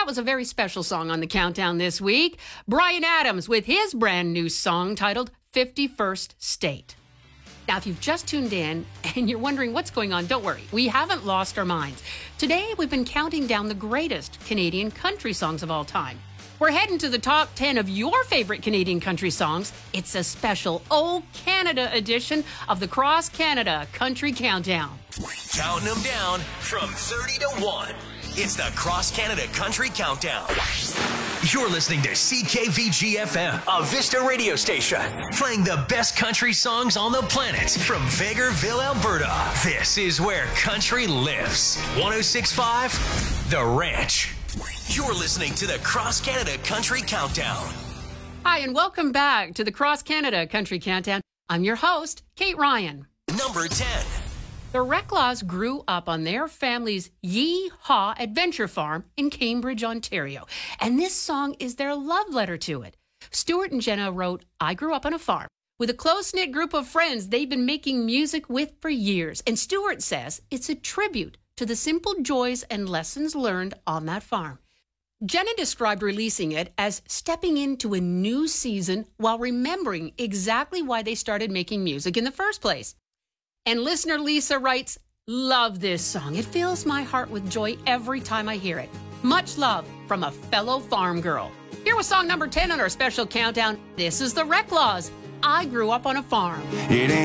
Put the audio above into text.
That was a very special song on the countdown this week. Bryan Adams with his brand new song titled 51st State. Now, if you've just tuned in and you're wondering what's going on, don't worry. We haven't lost our minds. Today, we've been counting down the greatest Canadian country songs of all time. We're heading to the top 10 of your favorite Canadian country songs. It's a special Oh Canada edition of the Cross Canada Country Countdown. Counting them down from 30 to 1. It's the Cross Canada Country Countdown. You're listening to CKVG-FM, a Vista radio station, playing the best country songs on the planet from Vegreville, Alberta. This is where country lives. 106.5, The Ranch. You're listening to the Cross Canada Country Countdown. Hi, and welcome back to the Cross Canada Country Countdown. I'm your host, Kate Ryan. Number 10. The Reclaws grew up on their family's Yee-Haw Adventure Farm in Cambridge, Ontario. And this song is their love letter to it. Stuart and Jenna wrote, I grew up on a farm with a close-knit group of friends they've been making music with for years. And Stuart says it's a tribute to the simple joys and lessons learned on that farm. Jenna described releasing it as stepping into a new season while remembering exactly why they started making music in the first place. And listener Lisa writes, love this song. It fills my heart with joy every time I hear it. Much love from a fellow farm girl. Here was song number 10 on our special countdown. This is the Reclaws. I grew up on a farm.